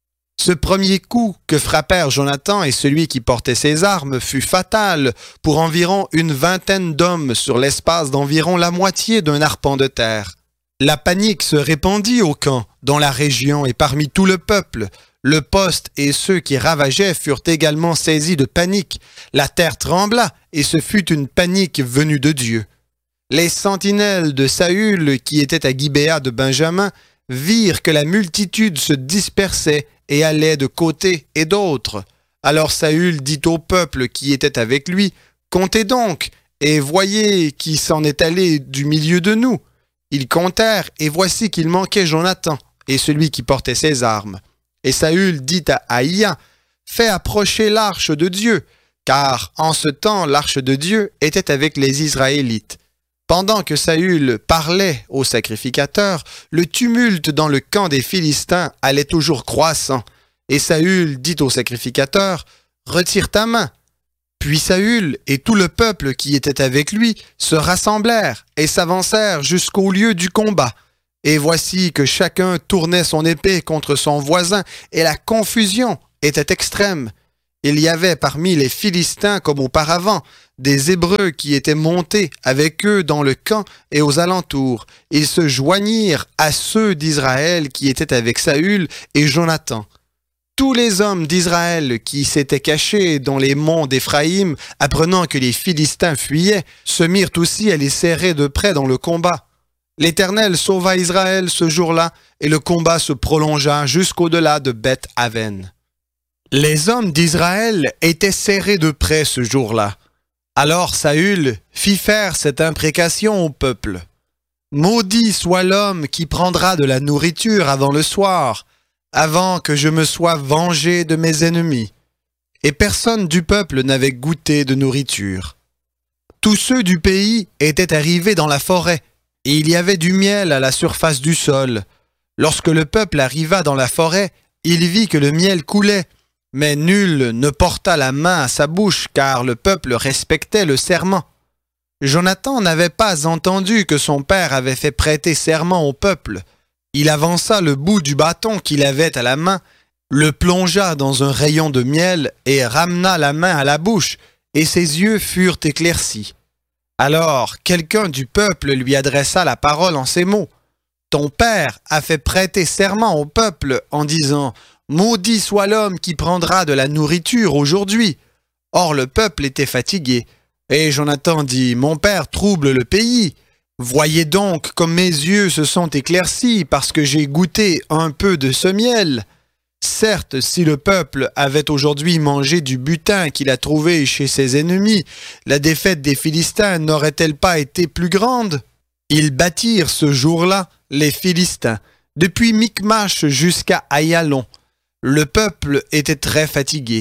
Ce premier coup que frappèrent Jonathan et celui qui portait ses armes fut fatal pour environ une vingtaine d'hommes sur l'espace d'environ la moitié d'un arpent de terre. La panique se répandit au camp, dans la région et parmi tout le peuple. Le poste et ceux qui ravageaient furent également saisis de panique. La terre trembla, et ce fut une panique venue de Dieu. Les sentinelles de Saül, qui étaient à Gibéa de Benjamin, virent que la multitude se dispersait et allait de côté et d'autre. Alors Saül dit au peuple qui était avec lui, « Comptez donc, et voyez qui s'en est allé du milieu de nous. » Ils comptèrent, et voici qu'il manquait Jonathan, et celui qui portait ses armes. Et Saül dit à Aïa, « Fais approcher l'arche de Dieu, car en ce temps l'arche de Dieu était avec les Israélites. » Pendant que Saül parlait au sacrificateur, le tumulte dans le camp des Philistins allait toujours croissant. Et Saül dit au sacrificateur, « Retire ta main. » Puis Saül et tout le peuple qui était avec lui se rassemblèrent et s'avancèrent jusqu'au lieu du combat. Et voici que chacun tournait son épée contre son voisin, et la confusion était extrême. Il y avait parmi les Philistins, comme auparavant, des Hébreux qui étaient montés avec eux dans le camp et aux alentours. Ils se joignirent à ceux d'Israël qui étaient avec Saül et Jonathan. Tous les hommes d'Israël qui s'étaient cachés dans les monts d'Éphraïm, apprenant que les Philistins fuyaient, se mirent aussi à les serrer de près dans le combat. L'Éternel sauva Israël ce jour-là, et le combat se prolongea jusqu'au-delà de Beth-Aven. Les hommes d'Israël étaient serrés de près ce jour-là. Alors Saül fit faire cette imprécation au peuple. « Maudit soit l'homme qui prendra de la nourriture avant le soir, avant que je me sois vengé de mes ennemis. » Et personne du peuple n'avait goûté de nourriture. Tous ceux du pays étaient arrivés dans la forêt, et il y avait du miel à la surface du sol. Lorsque le peuple arriva dans la forêt, il vit que le miel coulait, mais nul ne porta la main à sa bouche, car le peuple respectait le serment. Jonathan n'avait pas entendu que son père avait fait prêter serment au peuple. Il avança le bout du bâton qu'il avait à la main, le plongea dans un rayon de miel et ramena la main à la bouche, et ses yeux furent éclaircis. Alors quelqu'un du peuple lui adressa la parole en ces mots. « Ton père a fait prêter serment au peuple en disant « Maudit soit l'homme qui prendra de la nourriture aujourd'hui. » Or le peuple était fatigué. Et Jonathan dit « Mon père trouble le pays. Voyez donc comme mes yeux se sont éclaircis parce que j'ai goûté un peu de ce miel. » Certes, si le peuple avait aujourd'hui mangé du butin qu'il a trouvé chez ses ennemis, la défaite des Philistins n'aurait-elle pas été plus grande? Ils battirent ce jour-là les Philistins, depuis Michmash jusqu'à Aïalon. Le peuple était très fatigué,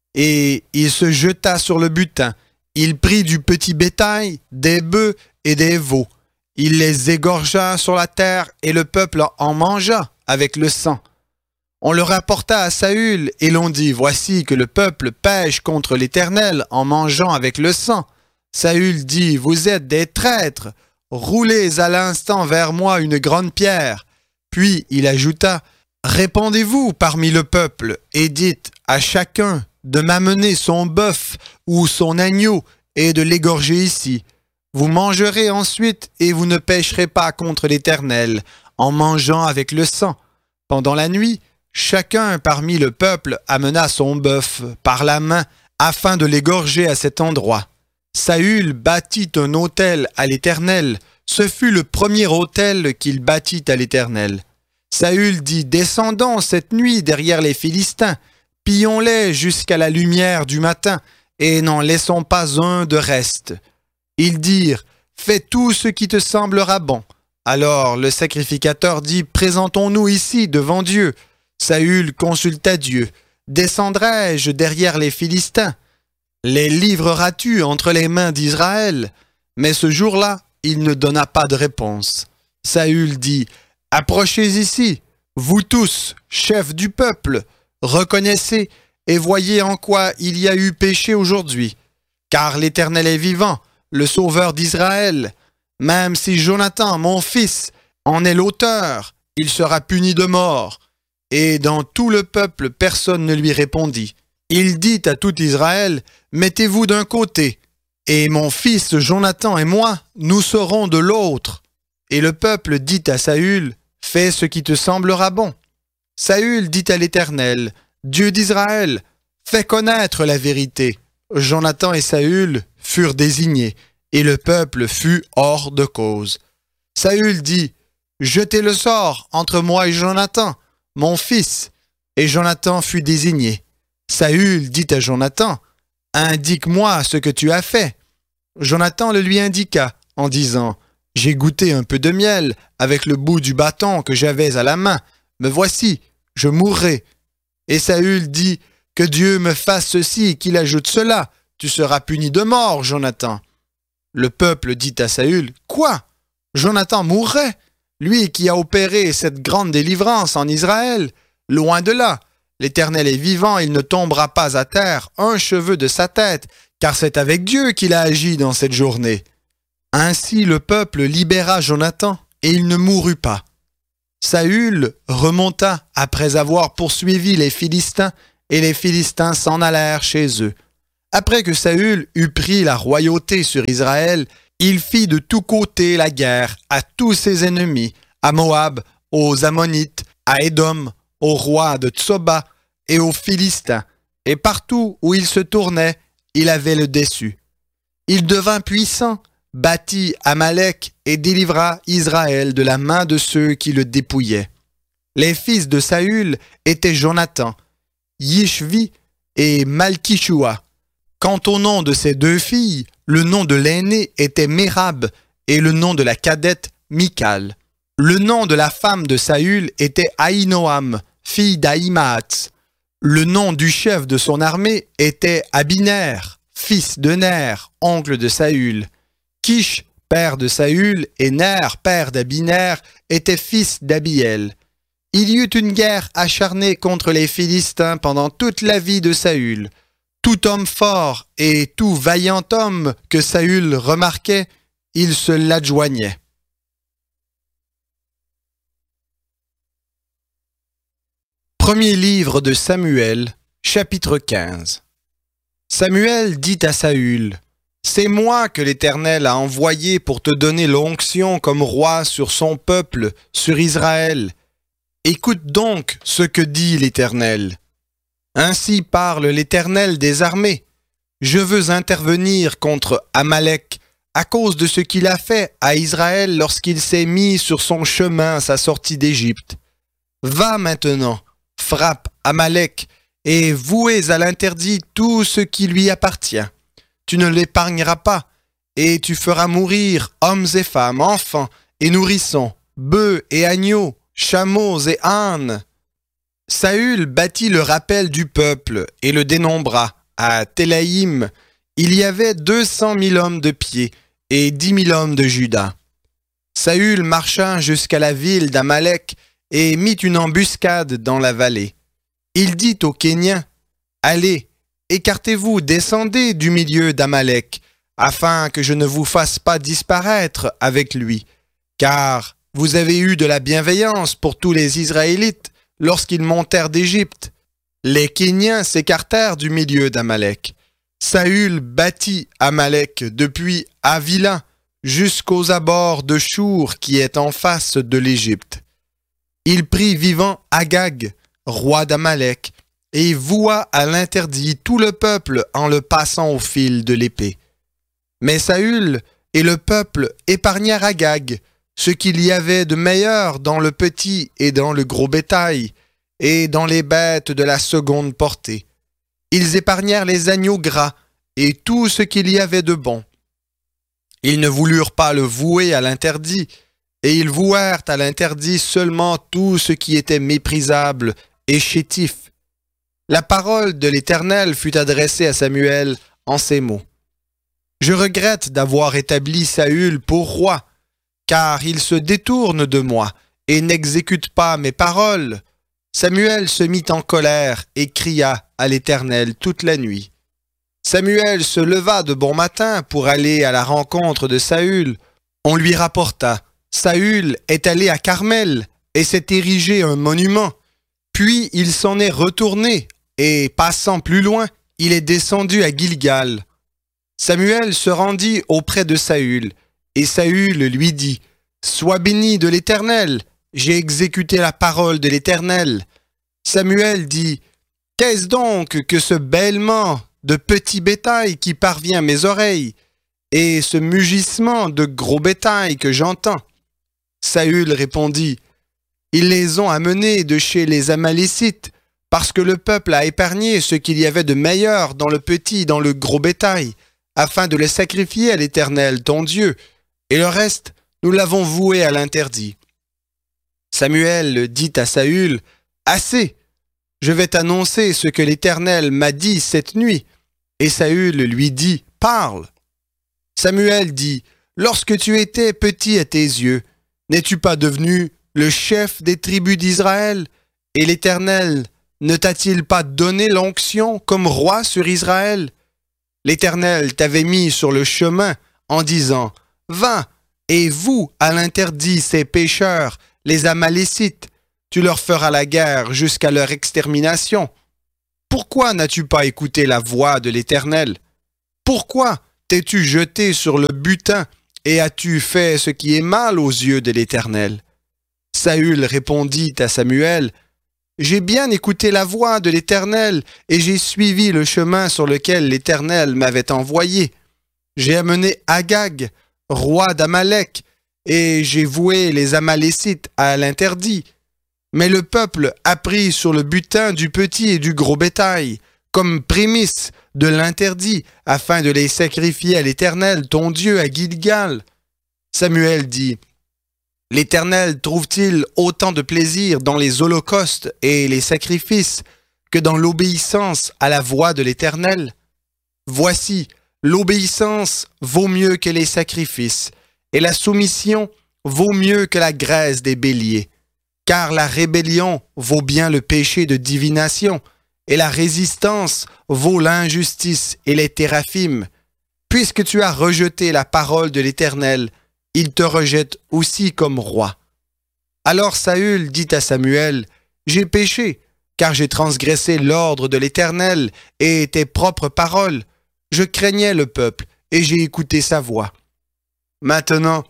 et il se jeta sur le butin. Il prit du petit bétail, des bœufs et des veaux. Il les égorgea sur la terre, et le peuple en mangea avec le sang. On le rapporta à Saül, et l'on dit, « Voici que le peuple pêche contre l'Éternel en mangeant avec le sang. » Saül dit, « Vous êtes des traîtres, roulez à l'instant vers moi une grande pierre. » Puis il ajouta, « Répandez-vous parmi le peuple, et dites à chacun de m'amener son bœuf ou son agneau, et de l'égorger ici. Vous mangerez ensuite, et vous ne pécherez pas contre l'Éternel, en mangeant avec le sang. » Pendant la nuit, chacun parmi le peuple amena son bœuf par la main afin de l'égorger à cet endroit. Saül bâtit un autel à l'Éternel. Ce fut le premier autel qu'il bâtit à l'Éternel. Saül dit, « Descendons cette nuit derrière les Philistins, pillons-les jusqu'à la lumière du matin, et n'en laissons pas un de reste. » Ils dirent, « Fais tout ce qui te semblera bon. » Alors le sacrificateur dit, « Présentons-nous ici devant Dieu. » Saül consulta Dieu. « Descendrai-je derrière les Philistins? Les livreras-tu entre les mains d'Israël? » Mais ce jour-là, il ne donna pas de réponse. Saül dit, « Approchez ici, vous tous, chefs du peuple, reconnaissez et voyez en quoi il y a eu péché aujourd'hui. Car l'Éternel est vivant, le Sauveur d'Israël. Même si Jonathan, mon fils, en est l'auteur, il sera puni de mort. » Et dans tout le peuple, personne ne lui répondit. Il dit à tout Israël, « Mettez-vous d'un côté, et mon fils Jonathan et moi, nous serons de l'autre. » Et le peuple dit à Saül, « Fais ce qui te semblera bon. » Saül dit à l'Éternel, « Dieu d'Israël, fais connaître la vérité. » Jonathan et Saül furent désignés, et le peuple fut hors de cause. Saül dit, « Jetez le sort entre moi et Jonathan, mon fils. » Et Jonathan fut désigné. Saül dit à Jonathan, « Indique-moi ce que tu as fait. » Jonathan le lui indiqua en disant, « J'ai goûté un peu de miel avec le bout du bâton que j'avais à la main. Me voici, je mourrai. » Et Saül dit, « Que Dieu me fasse ceci et qu'il ajoute cela. Tu seras puni de mort, Jonathan. » Le peuple dit à Saül, « Quoi? Jonathan mourrait, lui qui a opéré cette grande délivrance en Israël? Loin de là. L'Éternel est vivant, il ne tombera pas à terre un cheveu de sa tête, car c'est avec Dieu qu'il a agi dans cette journée. » Ainsi le peuple libéra Jonathan, et il ne mourut pas. Saül remonta après avoir poursuivi les Philistins, et les Philistins s'en allèrent chez eux. Après que Saül eut pris la royauté sur Israël, il fit de tous côtés la guerre à tous ses ennemis, à Moab, aux Ammonites, à Édom, au roi de Tsoba et aux Philistins, et partout où il se tournait, il avait le déçu. Il devint puissant, battit Amalek et délivra Israël de la main de ceux qui le dépouillaient. Les fils de Saül étaient Jonathan, Yishvi et Malkishua. Quant au nom de ses deux filles, le nom de l'aînée était Mérab et le nom de la cadette Michal. Le nom de la femme de Saül était Ahinoam, fille d'Ahimaatz. Le nom du chef de son armée était Abiner, fils de Ner, oncle de Saül. Kish, père de Saül, et Ner, père d'Abiner, étaient fils d'Abiel. Il y eut une guerre acharnée contre les Philistins pendant toute la vie de Saül. Tout homme fort et tout vaillant homme que Saül remarquait, il se l'adjoignait. Premier livre de Samuel, chapitre quinze. Samuel dit à Saül, « C'est moi que l'Éternel a envoyé pour te donner l'onction comme roi sur son peuple, sur Israël. Écoute donc ce que dit l'Éternel. Ainsi parle l'Éternel des armées. Je veux intervenir contre Amalek à cause de ce qu'il a fait à Israël lorsqu'il s'est mis sur son chemin à sa sortie d'Égypte. Va maintenant, frappe Amalek et vouez à l'interdit tout ce qui lui appartient. Tu ne l'épargneras pas, et tu feras mourir hommes et femmes, enfants et nourrissons, bœufs et agneaux, chameaux et ânes. » Saül battit le rappel du peuple et le dénombra. À Télaïm, il y avait deux cent mille hommes de pied et dix mille hommes de Juda. Saül marcha jusqu'à la ville d'Amalek et mit une embuscade dans la vallée. Il dit aux Kéniens, « Allez, écartez-vous, descendez du milieu d'Amalek, afin que je ne vous fasse pas disparaître avec lui, car vous avez eu de la bienveillance pour tous les Israélites lorsqu'ils montèrent d'Égypte. » Les Kéniens s'écartèrent du milieu d'Amalek. Saül battit Amalek depuis Havila jusqu'aux abords de Chour qui est en face de l'Égypte. Il prit vivant Agag, roi d'Amalek, et voua à l'interdit tout le peuple en le passant au fil de l'épée. Mais Saül et le peuple épargnèrent Agag, ce qu'il y avait de meilleur dans le petit et dans le gros bétail, et dans les bêtes de la seconde portée. Ils épargnèrent les agneaux gras et tout ce qu'il y avait de bon. Ils ne voulurent pas le vouer à l'interdit, et ils vouèrent à l'interdit seulement tout ce qui était méprisable et chétif. La parole de l'Éternel fut adressée à Samuel en ces mots. « Je regrette d'avoir établi Saül pour roi, car il se détourne de moi et n'exécute pas mes paroles. » Samuel se mit en colère et cria à l'Éternel toute la nuit. Samuel se leva de bon matin pour aller à la rencontre de Saül. On lui rapporta, « Saül est allé à Carmel et s'est érigé un monument. Puis il s'en est retourné et, passant plus loin, il est descendu à Gilgal. » Samuel se rendit auprès de Saül, et Saül lui dit, « Sois béni de l'Éternel, j'ai exécuté la parole de l'Éternel. » Samuel dit, « Qu'est-ce donc que ce bêlement de petit bétail qui parvient à mes oreilles, et ce mugissement de gros bétail que j'entends? » Saül répondit, « Ils les ont amenés de chez les Amalécites, parce que le peuple a épargné ce qu'il y avait de meilleur dans le petit et dans le gros bétail, afin de le sacrifier à l'Éternel, ton Dieu, et le reste, nous l'avons voué à l'interdit. » Samuel dit à Saül, « Assez, je vais t'annoncer ce que l'Éternel m'a dit cette nuit. » Et Saül lui dit, « Parle. » Samuel dit, « Lorsque tu étais petit à tes yeux, n'es-tu pas devenu le chef des tribus d'Israël? Et l'Éternel ne t'a-t-il pas donné l'onction comme roi sur Israël? L'Éternel t'avait mis sur le chemin en disant, « Va, et voue à l'interdit ces pécheurs, les Amalécites. Tu leur feras la guerre jusqu'à leur extermination. Pourquoi n'as-tu pas écouté la voix de l'Éternel? Pourquoi t'es-tu jeté sur le butin et as-tu fait ce qui est mal aux yeux de l'Éternel? Saül répondit à Samuel, « J'ai bien écouté la voix de l'Éternel et j'ai suivi le chemin sur lequel l'Éternel m'avait envoyé. J'ai amené Agag, roi d'Amalek, et j'ai voué les Amalécites à l'interdit. Mais le peuple a pris sur le butin du petit et du gros bétail, comme prémisse de l'interdit, afin de les sacrifier à l'Éternel, ton Dieu, à Gilgal. » Samuel dit, « L'Éternel trouve-t-il autant de plaisir dans les holocaustes et les sacrifices que dans l'obéissance à la voix de l'Éternel? Voici, l'obéissance vaut mieux que les sacrifices, et la soumission vaut mieux que la graisse des béliers. Car la rébellion vaut bien le péché de divination, et la résistance vaut l'injustice et les téraphimes. Puisque tu as rejeté la parole de l'Éternel, il te rejette aussi comme roi. » Alors Saül dit à Samuel, « J'ai péché, car j'ai transgressé l'ordre de l'Éternel et tes propres paroles. Je craignais le peuple, et j'ai écouté sa voix. Maintenant,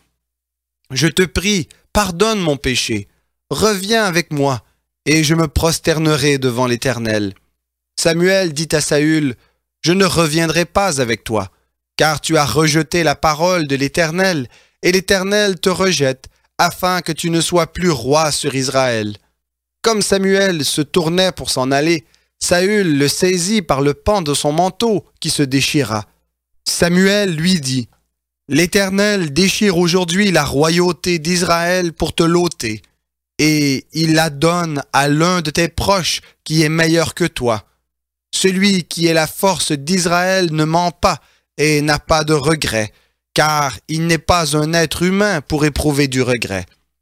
je te prie, pardonne mon péché. Reviens avec moi, et je me prosternerai devant l'Éternel. » Samuel dit à Saül, « Je ne reviendrai pas avec toi, car tu as rejeté la parole de l'Éternel, et l'Éternel te rejette, afin que tu ne sois plus roi sur Israël. » Comme Samuel se tournait pour s'en aller, Saül le saisit par le pan de son manteau qui se déchira. Samuel lui dit, « L'Éternel déchire aujourd'hui la royauté d'Israël pour te l'ôter, et il la donne à l'un de tes proches qui est meilleur que toi. Celui qui est la force d'Israël ne ment pas et n'a pas de regret, car il n'est pas un être humain pour éprouver du regret. »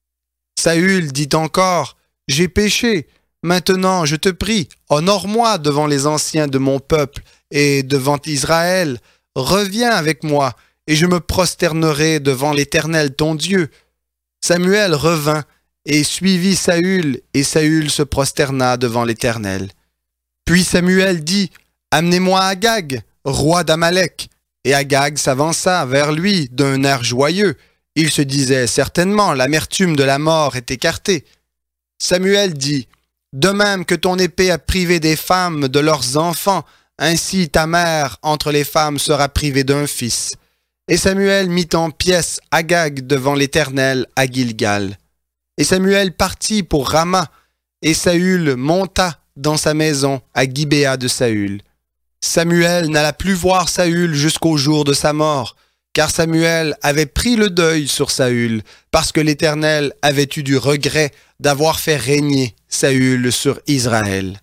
Saül dit encore, « J'ai péché. Maintenant, je te prie, honore-moi devant les anciens de mon peuple et devant Israël. Reviens avec moi, et je me prosternerai devant l'Éternel ton Dieu. » Samuel revint et suivit Saül, et Saül se prosterna devant l'Éternel. Puis Samuel dit, « Amenez-moi Agag, roi d'Amalek. » Et Agag s'avança vers lui d'un air joyeux. Il se disait, « Certainement, l'amertume de la mort est écartée. » Samuel dit, « De même que ton épée a privé des femmes de leurs enfants, ainsi ta mère entre les femmes sera privée d'un fils. » Et Samuel mit en pièces Agag devant l'Éternel à Gilgal. Et Samuel partit pour Rama, et Saül monta dans sa maison à Gibéa de Saül. Samuel n'alla plus voir Saül jusqu'au jour de sa mort, car Samuel avait pris le deuil sur Saül, parce que l'Éternel avait eu du regret d'avoir fait régner Saül sur Israël.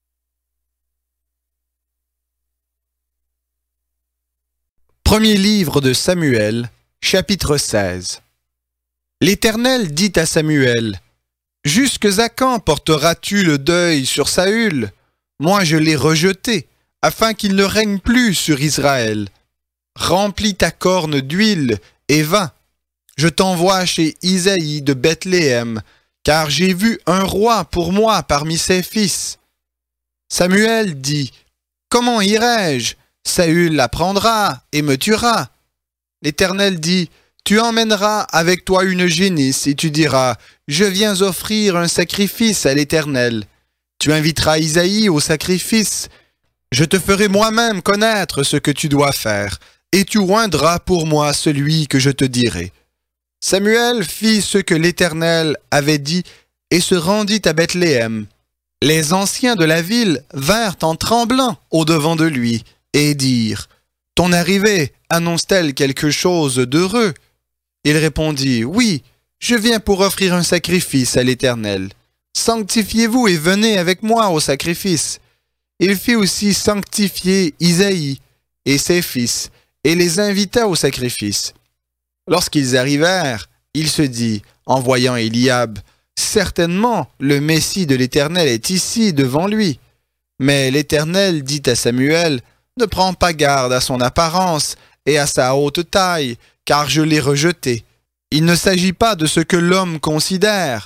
Premier livre de Samuel, chapitre seize. L'Éternel dit à Samuel, « Jusque à quand porteras-tu le deuil sur Saül? Moi je l'ai rejeté, afin qu'il ne règne plus sur Israël. Remplis ta corne d'huile et va. Je t'envoie chez Isaïe de Bethléem, car j'ai vu un roi pour moi parmi ses fils. » Samuel dit, « Comment irai-je? Saül l'apprendra et me tuera. » L'Éternel dit, « Tu emmèneras avec toi une génisse et tu diras, « Je viens offrir un sacrifice à l'Éternel. » Tu inviteras Isaïe au sacrifice. Je te ferai moi-même connaître ce que tu dois faire, et tu oindras pour moi celui que je te dirai. » Samuel fit ce que l'Éternel avait dit et se rendit à Bethléem. Les anciens de la ville vinrent en tremblant au-devant de lui et dirent, « Ton arrivée annonce-t-elle quelque chose d'heureux? » Il répondit, « Oui, je viens pour offrir un sacrifice à l'Éternel. Sanctifiez-vous et venez avec moi au sacrifice. » Il fit aussi sanctifier Isaïe et ses fils, et les invita au sacrifice. Lorsqu'ils arrivèrent, il se dit, en voyant Éliab, « Certainement, le Messie de l'Éternel est ici devant lui. » Mais l'Éternel dit à Samuel, « Ne prends pas garde à son apparence et à sa haute taille, car je l'ai rejeté. Il ne s'agit pas de ce que l'homme considère.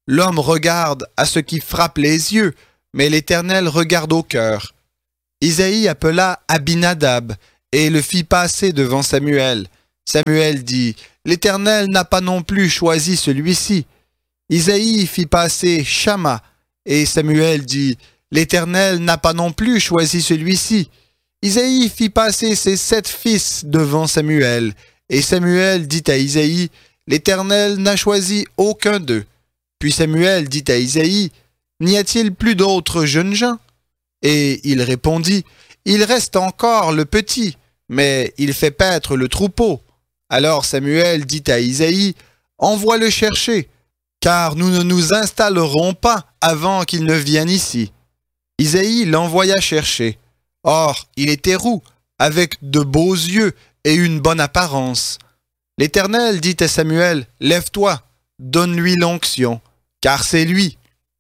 L'homme regarde à ce qui frappe les yeux, mais l'Éternel regarde au cœur. Isaïe appela Abinadab et le fit passer devant Samuel. Samuel dit, « L'Éternel n'a pas non plus choisi celui-ci. » Isaïe fit passer Shama, et Samuel dit, « L'Éternel n'a pas non plus choisi celui-ci. » Isaïe fit passer ses sept fils devant Samuel, et Samuel dit à Isaïe, « L'Éternel n'a choisi aucun d'eux. » Puis Samuel dit à Isaïe, « N'y a-t-il plus d'autres jeunes gens ?» Et il répondit, « Il reste encore le petit, mais il fait paître le troupeau. » Alors Samuel dit à Isaïe, « Envoie-le chercher, car nous ne nous installerons pas avant qu'il ne vienne ici. » Isaïe l'envoya chercher. Or, il était roux, avec de beaux yeux et une bonne apparence. L'Éternel dit à Samuel, « Lève-toi, donne-lui l'onction, car c'est lui. »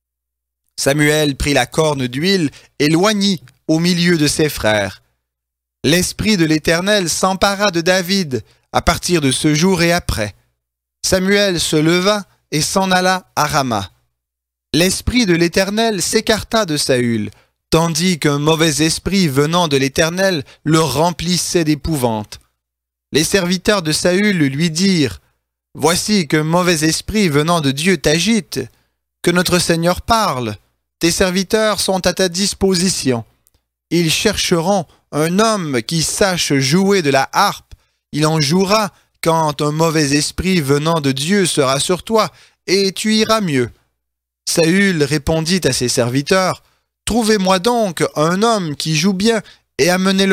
Samuel prit la corne d'huile et l'oignit au milieu de ses frères. L'Esprit de l'Éternel s'empara de David à partir de ce jour et après. Samuel se leva et s'en alla à Rama. L'Esprit de l'Éternel s'écarta de Saül, tandis qu'un mauvais esprit venant de l'Éternel le remplissait d'épouvante. Les serviteurs de Saül lui dirent, « Voici qu'un mauvais esprit venant de Dieu t'agite, que notre Seigneur parle. Tes serviteurs sont à ta disposition. Ils chercheront un homme qui sache jouer de la harpe. Il en jouera quand un mauvais esprit venant de Dieu sera sur toi, et tu iras mieux. » Saül répondit à ses serviteurs, « Trouvez-moi donc un homme qui joue bien et amenez-le-moi. »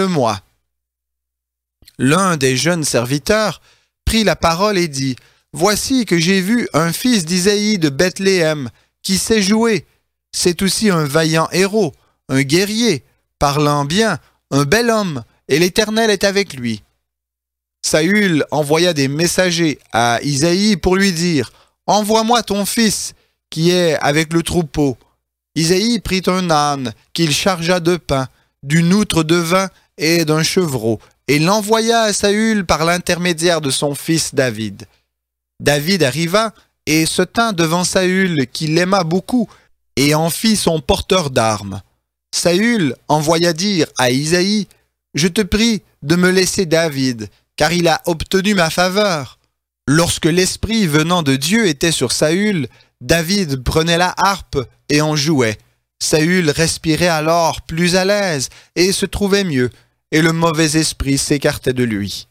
L'un des jeunes serviteurs prit la parole et dit, « Voici que j'ai vu un fils d'Isaïe de Bethléem qui sait jouer. C'est aussi un vaillant héros, un guerrier, parlant bien, un bel homme, et l'Éternel est avec lui. » Saül envoya des messagers à Isaïe pour lui dire, « Envoie-moi ton fils qui est avec le troupeau. » Isaïe prit un âne qu'il chargea de pain, d'une outre de vin et d'un chevreau, et l'envoya à Saül par l'intermédiaire de son fils David. David arriva et se tint devant Saül, qui l'aima beaucoup, et en fit son porteur d'armes. Saül envoya dire à Isaïe, « Je te prie de me laisser David, car il a obtenu ma faveur. » Lorsque l'esprit venant de Dieu était sur Saül, David prenait la harpe et en jouait. Saül respirait alors plus à l'aise et se trouvait mieux, et le mauvais esprit s'écartait de lui.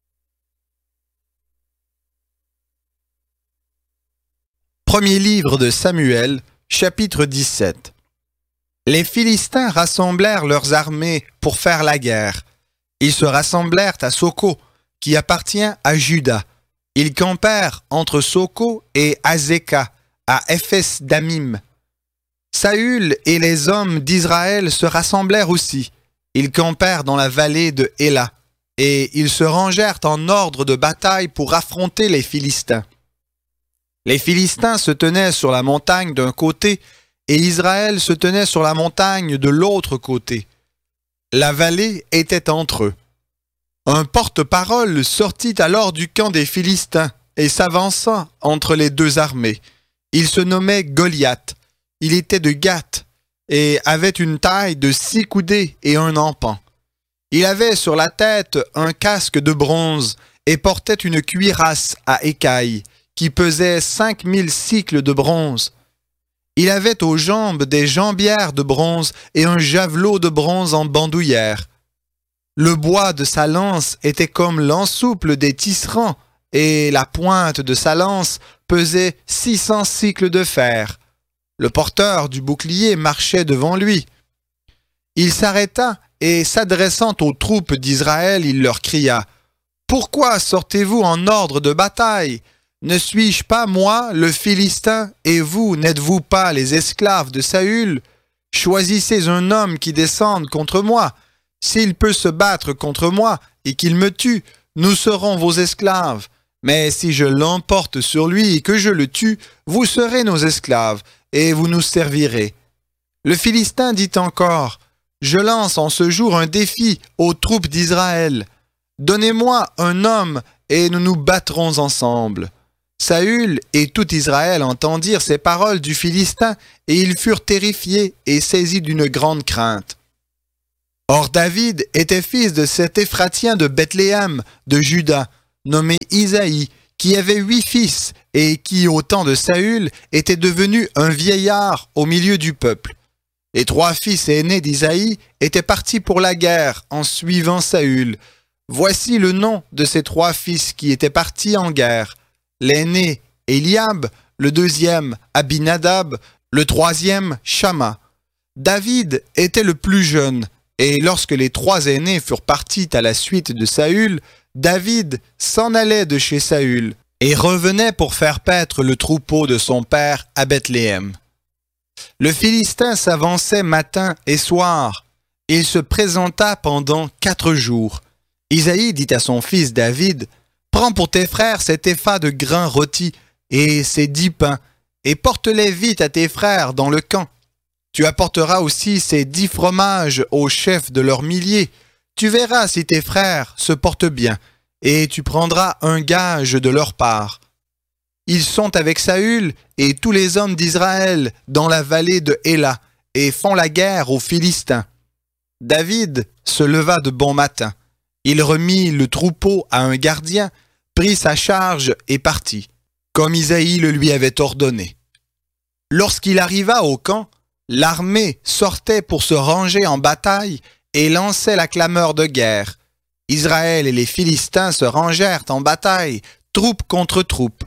Premier livre de Samuel, chapitre dix-sept. Les Philistins rassemblèrent leurs armées pour faire la guerre. Ils se rassemblèrent à Soko, qui appartient à Juda. Ils campèrent entre Soko et Azekah, à Éphes Damim. Saül et les hommes d'Israël se rassemblèrent aussi. Ils campèrent dans la vallée de Éla, et ils se rangèrent en ordre de bataille pour affronter les Philistins. Les Philistins se tenaient sur la montagne d'un côté, et Israël se tenait sur la montagne de l'autre côté. La vallée était entre eux. Un porte-parole sortit alors du camp des Philistins et s'avança entre les deux armées. Il se nommait Goliath. Il était de Gath et avait une taille de six coudées et un empan. Il avait sur la tête un casque de bronze et portait une cuirasse à écailles qui pesait cinq mille cycles de bronze. Il avait aux jambes des jambières de bronze et un javelot de bronze en bandoulière. Le bois de sa lance était comme l'ensouple des tisserands, et la pointe de sa lance pesait six cents cycles de fer. Le porteur du bouclier marchait devant lui. Il s'arrêta et, s'adressant aux troupes d'Israël, il leur cria, « Pourquoi sortez-vous en ordre de bataille? Ne suis-je pas moi, le Philistin, et vous, n'êtes-vous pas les esclaves de Saül? Choisissez un homme qui descende contre moi. S'il peut se battre contre moi et qu'il me tue, nous serons vos esclaves. Mais si je l'emporte sur lui et que je le tue, vous serez nos esclaves, et vous nous servirez. » Le Philistin dit encore, « Je lance en ce jour un défi aux troupes d'Israël. Donnez-moi un homme, et nous nous battrons ensemble. » Saül et tout Israël entendirent ces paroles du Philistin, et ils furent terrifiés et saisis d'une grande crainte. Or David était fils de cet Éphratien de Bethléem, de Juda, nommé Isaïe, qui avait huit fils, et qui, au temps de Saül, était devenu un vieillard au milieu du peuple. Les trois fils aînés d'Isaïe étaient partis pour la guerre en suivant Saül. Voici le nom de ces trois fils qui étaient partis en guerre. L'aîné, Eliab, le deuxième, Abinadab, le troisième, Shama. David était le plus jeune, et lorsque les trois aînés furent partis à la suite de Saül, David s'en allait de chez Saül et revenait pour faire paître le troupeau de son père à Bethléem. Le Philistin s'avançait matin et soir. Il se présenta pendant quatre jours. Isaïe dit à son fils David, « Prends pour tes frères cet épha de grains rôtis et ces dix pains, et porte-les vite à tes frères dans le camp. Tu apporteras aussi ces dix fromages aux chefs de leurs milliers. Tu verras si tes frères se portent bien, et tu prendras un gage de leur part. » Ils sont avec Saül et tous les hommes d'Israël dans la vallée de Héla, et font la guerre aux Philistins. David se leva de bon matin. Il remit le troupeau à un gardien, prit sa charge et partit, comme Isaïe le lui avait ordonné. Lorsqu'il arriva au camp, l'armée sortait pour se ranger en bataille et lançait la clameur de guerre. Israël et les Philistins se rangèrent en bataille, troupe contre troupe.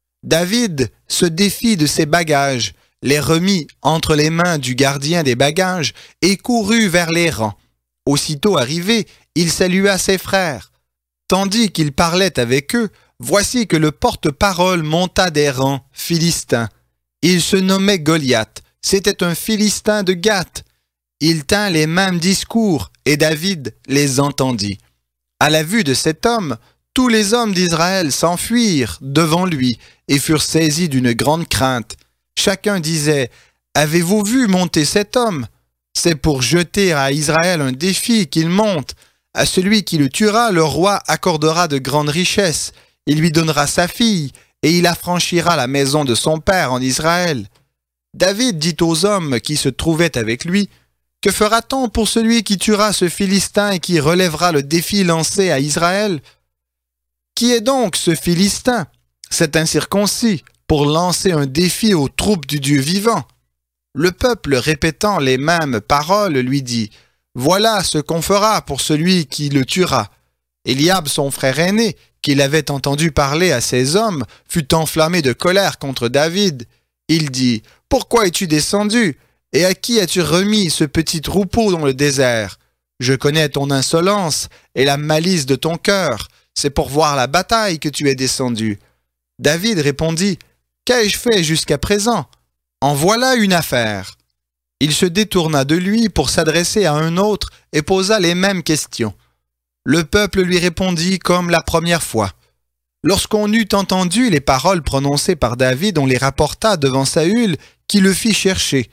David se défit de ses bagages, les remit entre les mains du gardien des bagages et courut vers les rangs. Aussitôt arrivé, il salua ses frères. Tandis qu'il parlait avec eux, voici que le porte-parole monta des rangs philistins. Il se nommait Goliath. C'était un Philistin de Gath. Il tint les mêmes discours, et David les entendit. À la vue de cet homme, tous les hommes d'Israël s'enfuirent devant lui et furent saisis d'une grande crainte. Chacun disait, « Avez-vous vu monter cet homme? C'est pour jeter à Israël un défi qu'il monte. À celui qui le tuera, le roi accordera de grandes richesses. Il lui donnera sa fille, et il affranchira la maison de son père en Israël. » David dit aux hommes qui se trouvaient avec lui, « Que fera-t-on pour celui qui tuera ce Philistin et qui relèvera le défi lancé à Israël? Qui est donc ce Philistin, cet incirconcis, pour lancer un défi aux troupes du Dieu vivant? » Le peuple, répétant les mêmes paroles, lui dit, « Voilà ce qu'on fera pour celui qui le tuera. » Eliab, son frère aîné, qui l'avait entendu parler à ces hommes, fut enflammé de colère contre David. Il dit, « Pourquoi es-tu descendu? Et à qui as-tu remis ce petit troupeau dans le désert? Je connais ton insolence et la malice de ton cœur. C'est pour voir la bataille que tu es descendu. » David répondit, « Qu'ai-je fait jusqu'à présent? En voilà une affaire. » Il se détourna de lui pour s'adresser à un autre et posa les mêmes questions. Le peuple lui répondit comme la première fois. Lorsqu'on eut entendu les paroles prononcées par David, on les rapporta devant Saül, qui le fit chercher.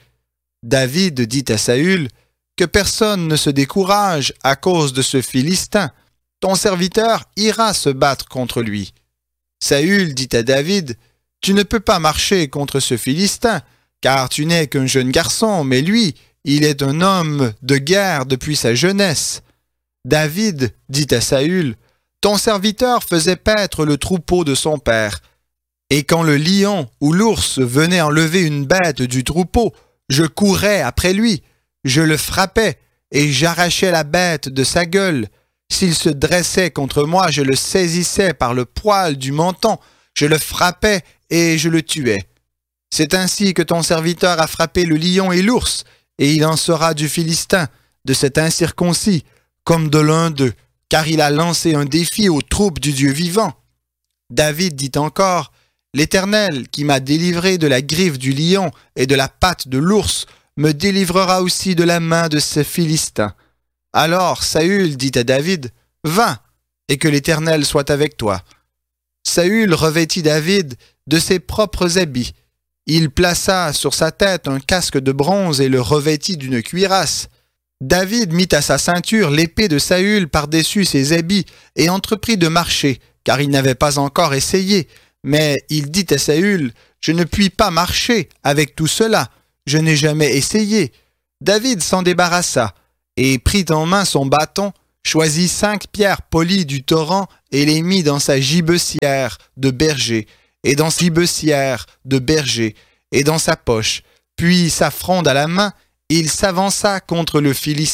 David dit à Saül, « Que personne ne se décourage à cause de ce Philistin. Ton serviteur ira se battre contre lui. » Saül dit à David, « Tu ne peux pas marcher contre ce Philistin, car tu n'es qu'un jeune garçon, mais lui, il est un homme de guerre depuis sa jeunesse. » David dit à Saül, « Ton serviteur faisait paître le troupeau de son père, et quand le lion ou l'ours venait enlever une bête du troupeau, je courais après lui, je le frappais, et j'arrachais la bête de sa gueule. S'il se dressait contre moi, je le saisissais par le poil du menton, je le frappais et je le tuais. C'est ainsi que ton serviteur a frappé le lion et l'ours, et il en sera du Philistin, de cet incirconcis, comme de l'un d'eux, car il a lancé un défi aux troupes du Dieu vivant. » David dit encore, « L'Éternel, qui m'a délivré de la griffe du lion et de la patte de l'ours, me délivrera aussi de la main de ce Philistin. » Alors Saül dit à David, « Va, et que l'Éternel soit avec toi. » Saül revêtit David de ses propres habits. Il plaça sur sa tête un casque de bronze et le revêtit d'une cuirasse. David mit à sa ceinture l'épée de Saül par-dessus ses habits et entreprit de marcher, car il n'avait pas encore essayé, Mais il dit à Saül, « Je ne puis pas marcher avec tout cela, je n'ai jamais essayé. » David s'en débarrassa et prit en main son bâton, choisit cinq pierres polies du torrent et les mit dans sa gibecière de berger, et dans sa gibecière de berger, et dans sa poche. Puis sa fronde à la main, il s'avança contre le Philistin.